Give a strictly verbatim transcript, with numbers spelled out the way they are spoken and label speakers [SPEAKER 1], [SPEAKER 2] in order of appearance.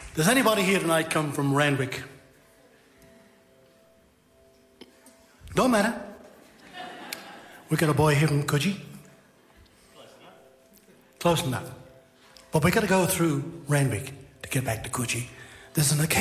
[SPEAKER 1] Does anybody here tonight come from Randwick? Don't matter. We got a boy here from Coogee. Close enough. Close enough. But we got to go through Randwick to get back to Coogee. There's an occasion.